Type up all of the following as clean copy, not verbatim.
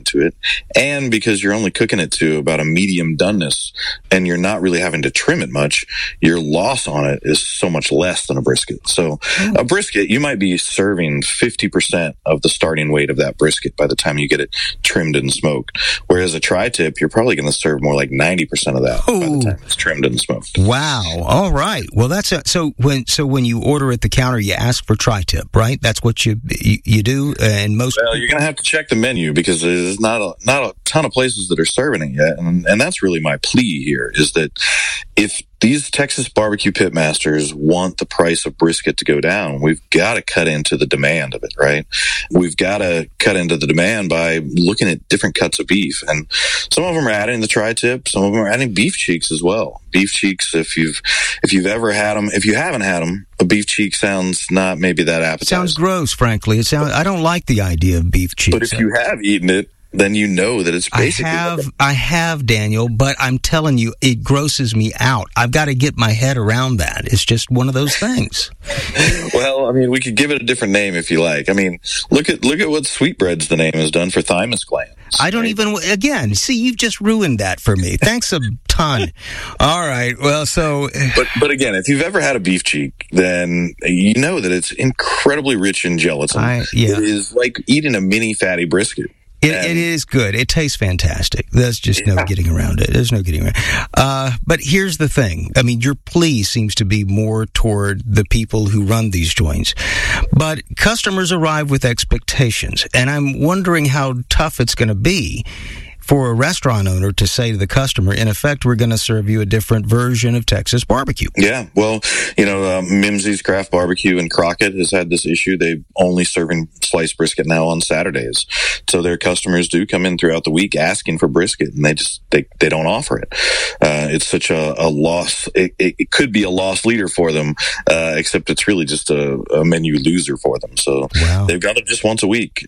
into it, and because you're only cooking it to about a medium doneness, and you're not really having to trim it much, your loss on it is so much less than a brisket. So a brisket, you might be serving 50% of the starting weight of that brisket by the time you get it trimmed and smoked. Whereas a tri-tip, you're probably going to serve more like 90% of that by the time it's trimmed and smoked. Wow. All right. Well, that's so when you order at the counter, you ask for tri-tip, right? That's what you do. And well, you're going to have to check the menu because there's not a ton of places that are serving it yet, and that's really my plea here is that if these Texas barbecue pitmasters want the price of brisket to go down, we've got to cut into the demand of it, right? We've got to cut into the demand by looking at different cuts of beef. And some of them are adding the tri-tip. Some of them are adding beef cheeks as well. Beef cheeks, if you've ever had them, if you haven't had them, a beef cheek sounds not maybe that appetizing. Sounds gross, frankly. I don't like the idea of beef cheeks. But if you have eaten it, then you know that it's basically... I have, Daniel, but I'm telling you, it grosses me out. I've got to get my head around that. It's just one of those things. Well, I mean, we could give it a different name if you like. I mean, look at what Sweetbreads, the name, has done for thymus glands. I don't even... Again, see, you've just ruined that for me. Thanks a ton. All right, well, so... But again, if you've ever had a beef cheek, then you know that it's incredibly rich in gelatin. It is like eating a mini fatty brisket. It is good. It tastes fantastic. There's just no getting around it. There's no getting around. But here's the thing. I mean, your plea seems to be more toward the people who run these joints. But customers arrive with expectations, and I'm wondering how tough it's going to be for a restaurant owner to say to the customer, in effect, we're going to serve you a different version of Texas barbecue. Yeah, well, Mimsey's Craft Barbecue in Crockett has had this issue. They're only serving sliced brisket now on Saturdays. So their customers do come in throughout the week asking for brisket, and they don't offer it. It's such a loss. It could be a loss leader for them, except it's really just a menu loser for them. So They've got it just once a week.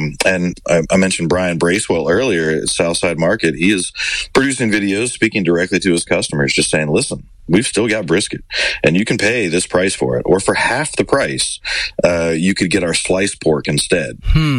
And I mentioned Brian Bracewell earlier at Southside Market. He is producing videos, speaking directly to his customers, just saying, listen, we've still got brisket, and you can pay this price for it, or for half the price, you could get our sliced pork instead.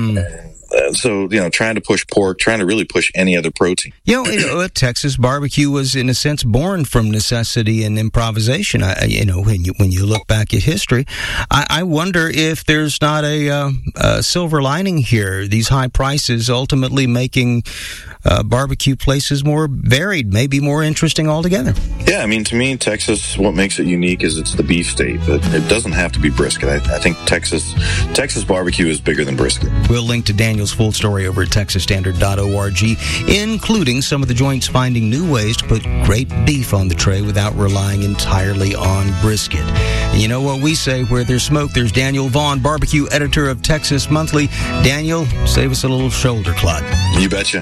So, trying to push pork, trying to really push any other protein. Texas barbecue was, in a sense, born from necessity and improvisation. When you look back at history, I wonder if there's not a silver lining here. These high prices ultimately making barbecue places more varied, maybe more interesting altogether. Yeah, I mean, to me, Texas, what makes it unique is it's the beef state, but it doesn't have to be brisket. I think Texas barbecue is bigger than brisket. We'll link to Daniel's full story over at texasstandard.org, including some of the joints finding new ways to put great beef on the tray without relying entirely on brisket. And you know what we say, where there's smoke, there's Daniel Vaughn, barbecue editor of Texas Monthly. Daniel, save us a little shoulder clog. You betcha.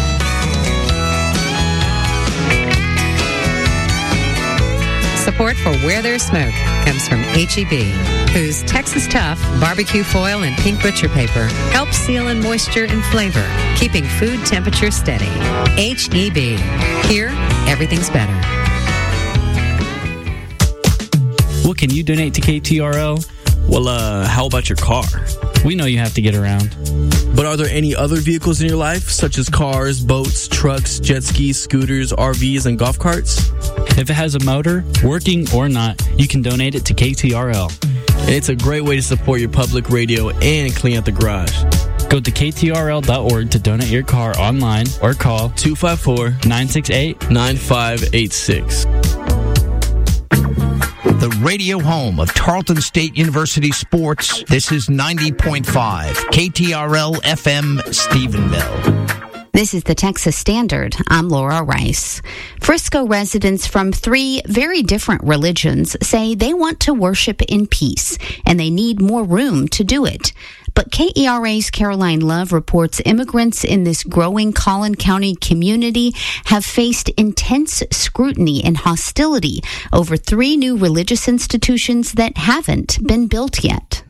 Support for Where There's Smoke comes from H-E-B, whose Texas Tough barbecue foil and pink butcher paper helps seal in moisture and flavor, keeping food temperature steady. H-E-B. Here, everything's better. What can you donate to KTRL? Well, how about your car? We know you have to get around. But are there any other vehicles in your life, such as cars, boats, trucks, jet skis, scooters, RVs, and golf carts? If it has a motor, working or not, you can donate it to KTRL. And it's a great way to support your public radio and clean out the garage. Go to ktrl.org to donate your car online or call 254-968-9586. The radio home of Tarleton State University sports. This is 90.5 KTRL FM Stephenville. This is the Texas Standard. I'm Laura Rice. Frisco residents from 3 very different religions say they want to worship in peace, and they need more room to do it. But KERA's Caroline Love reports immigrants in this growing Collin County community have faced intense scrutiny and hostility over 3 new religious institutions that haven't been built yet.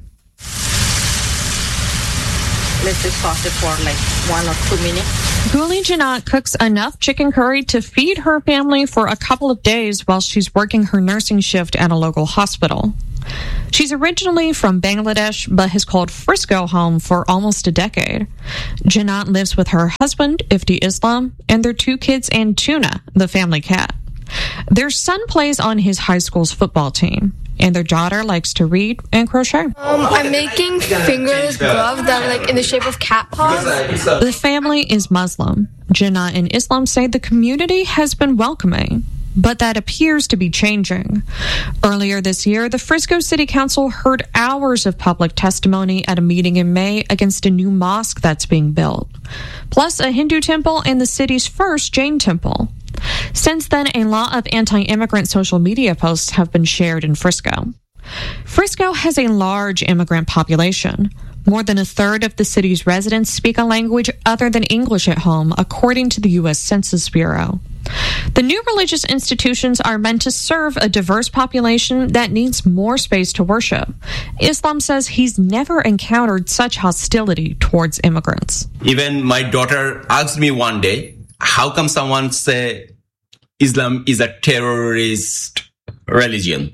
Let's just sauce it for like 1 or 2 minutes. Guli Janat cooks enough chicken curry to feed her family for a couple of days while she's working her nursing shift at a local hospital. She's originally from Bangladesh, but has called Frisco home for almost a decade. Janat lives with her husband, Ifti Islam, and their 2 kids and Tuna, the family cat. Their son plays on his high school's football team, and their daughter likes to read and crochet. I'm making fingerless gloves that are like in the shape of cat paws. The family is Muslim. Janat and Islam say the community has been welcoming, but that appears to be changing. Earlier this year, the Frisco City Council heard hours of public testimony at a meeting in May against a new mosque that's being built, plus a Hindu temple and the city's first Jain temple. Since then, a lot of anti-immigrant social media posts have been shared in Frisco. Frisco has a large immigrant population. More than a third of the city's residents speak a language other than English at home, according to the U.S. Census Bureau. The new religious institutions are meant to serve a diverse population that needs more space to worship. Islam says he's never encountered such hostility towards immigrants. Even my daughter asked me one day, how come someone say Islam is a terrorist religion?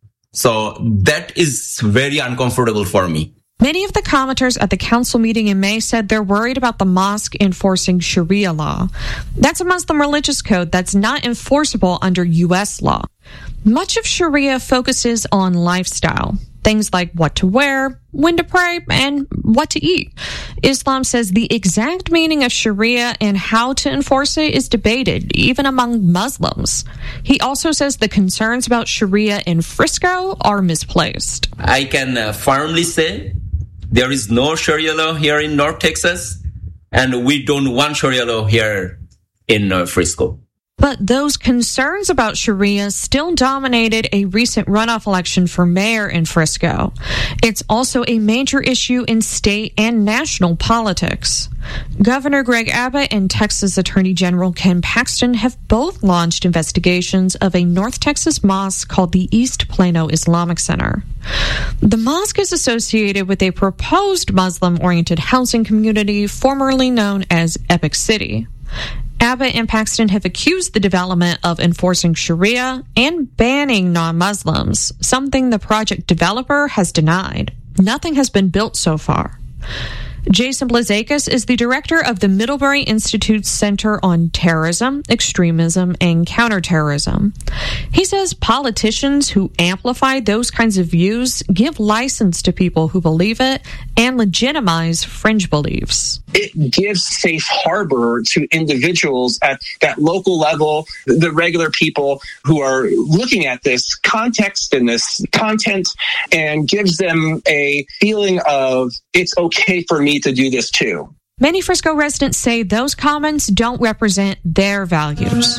So that is very uncomfortable for me. Many of the commenters at the council meeting in May said they're worried about the mosque enforcing Sharia law. That's a Muslim religious code that's not enforceable under U.S. law. Much of Sharia focuses on lifestyle, things like what to wear, when to pray, and what to eat. Islam says the exact meaning of Sharia and how to enforce it is debated, even among Muslims. He also says the concerns about Sharia in Frisco are misplaced. I can firmly say there is no Sharia law here in North Texas, and we don't want Sharia law here in Frisco. But those concerns about Sharia still dominated a recent runoff election for mayor in Frisco. It's also a major issue in state and national politics. Governor Greg Abbott and Texas Attorney General Ken Paxton have both launched investigations of a North Texas mosque called the East Plano Islamic Center. The mosque is associated with a proposed Muslim-oriented housing community formerly known as Epic City. Abbott and Paxton have accused the development of enforcing Sharia and banning non-Muslims, something the project developer has denied. Nothing has been built so far. Jason Blazakis is the director of the Middlebury Institute's Center on Terrorism, Extremism, and Counterterrorism. He says politicians who amplify those kinds of views give license to people who believe it and legitimize fringe beliefs. It gives safe harbor to individuals at that local level, the regular people who are looking at this context and this content, and gives them a feeling of it's okay for me to do this too. Many Frisco residents say those comments don't represent their values.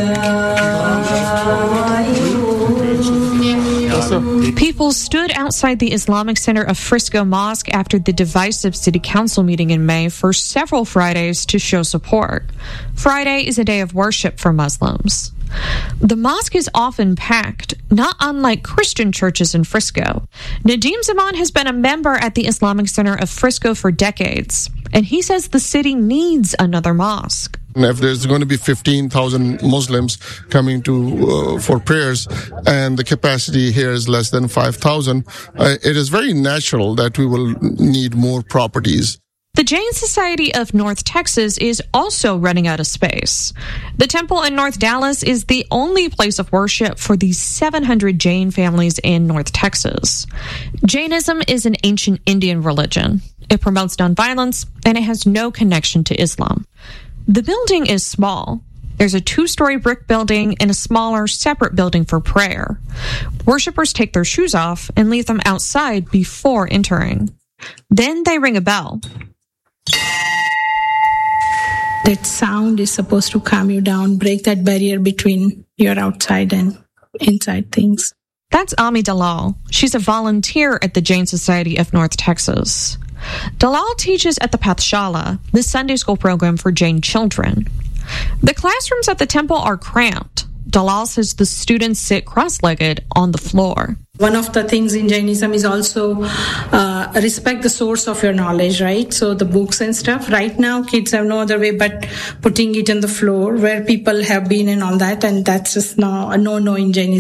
People stood outside the Islamic Center of Frisco Mosque after the divisive city council meeting in May for several Fridays to show support. Friday is a day of worship for Muslims. The mosque is often packed, not unlike Christian churches in Frisco. Nadeem Zaman has been a member at the Islamic Center of Frisco for decades, and he says the city needs another mosque. If there's going to be 15,000 Muslims coming to for prayers, and the capacity here is less than 5,000, it is very natural that we will need more properties. The Jain Society of North Texas is also running out of space. The temple in North Dallas is the only place of worship for the 700 Jain families in North Texas. Jainism is an ancient Indian religion. It promotes nonviolence, and it has no connection to Islam. The building is small. There's a 2-story brick building and a smaller, separate building for prayer. Worshippers take their shoes off and leave them outside before entering. Then they ring a bell. That sound is supposed to calm you down, break that barrier between your outside and inside things. That's Ami Dalal. She's a volunteer at the Jain Society of North Texas. Dalal teaches at the Pathshala, the Sunday school program for Jain children. The classrooms at the temple are cramped. Dalal says the students sit cross-legged on the floor. One of the things in Jainism is also respect the source of your knowledge, right? So the books and stuff. Right now, kids have no other way but putting it on the floor where people have been and all that, and that's just a no-no in Jainism.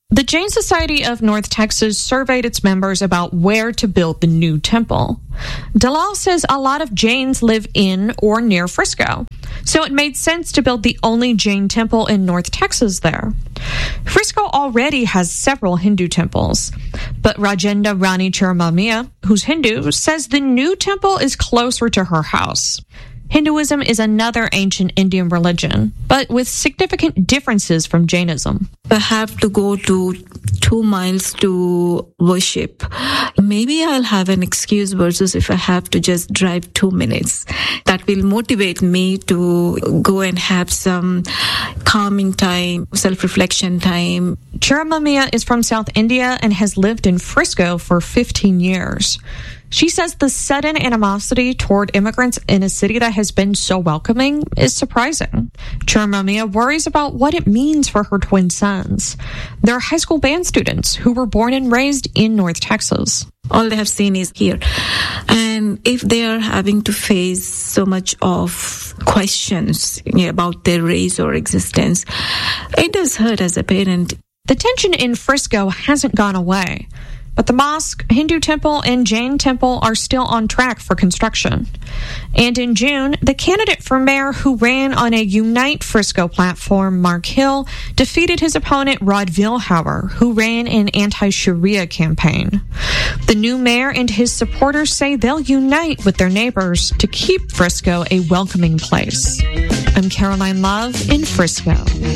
The Jain Society of North Texas surveyed its members about where to build the new temple. Dalal says a lot of Jains live in or near Frisco, so it made sense to build the only Jain temple in North Texas there. Frisco already has several Hindu temples, but Rajendra Rani Charamamia, who's Hindu, says the new temple is closer to her house. Hinduism is another ancient Indian religion, but with significant differences from Jainism. I have to go to 2 miles to worship. Maybe I'll have an excuse versus if I have to just drive 2 minutes. That will motivate me to go and have some calming time, self-reflection time. Charamamia is from South India and has lived in Frisco for 15 years. She says the sudden animosity toward immigrants in a city that has been so welcoming is surprising. Charamamia worries about what it means for her twin sons. They're high school band students who were born and raised in North Texas. All they have seen is here. And if they are having to face so much of questions about their race or existence, it does hurt as a parent. The tension in Frisco hasn't gone away. But the mosque, Hindu temple, and Jain temple are still on track for construction. And in June, the candidate for mayor who ran on a Unite Frisco platform, Mark Hill, defeated his opponent, Rod Vilhauer, who ran an anti-Sharia campaign. The new mayor and his supporters say they'll unite with their neighbors to keep Frisco a welcoming place. I'm Caroline Love in Frisco.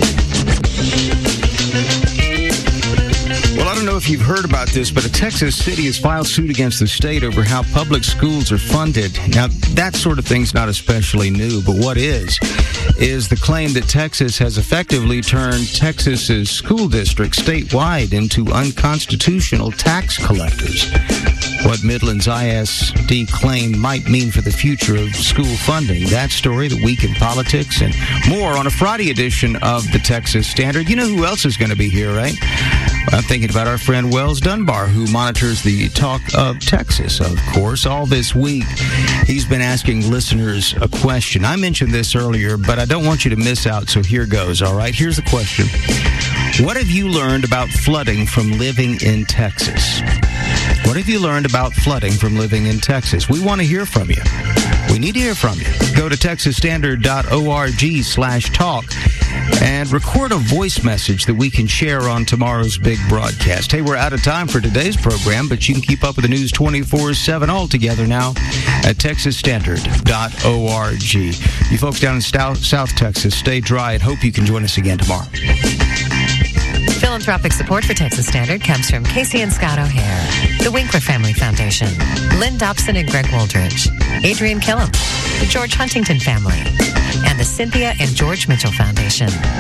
Well, I don't know if you've heard about this, but a Texas city has filed suit against the state over how public schools are funded. Now, that sort of thing's not especially new, but what is the claim that Texas has effectively turned Texas's school districts statewide into unconstitutional tax collectors. What Midland's ISD claim might mean for the future of school funding. That story, the week in politics, and more on a Friday edition of the Texas Standard. You know who else is going to be here, right? I'm thinking about our friend Wells Dunbar, who monitors the Talk of Texas, of course. All this week, he's been asking listeners a question. I mentioned this earlier, but I don't want you to miss out, so here goes, all right? Here's the question. What have you learned about flooding from living in Texas? What have you learned about flooding from living in Texas? We want to hear from you. We need to hear from you. Go to texasstandard.org/talk and record a voice message that we can share on tomorrow's big broadcast. Hey, we're out of time for today's program, but you can keep up with the news 24/7 all together now at texasstandard.org. You folks down in South Texas, stay dry and hope you can join us again tomorrow. Philanthropic support for Texas Standard comes from Casey and Scott O'Hare, the Winkler Family Foundation, Lynn Dobson and Greg Wooldridge, Adrian Killam, the George Huntington Family, and the Cynthia and George Mitchell Foundation.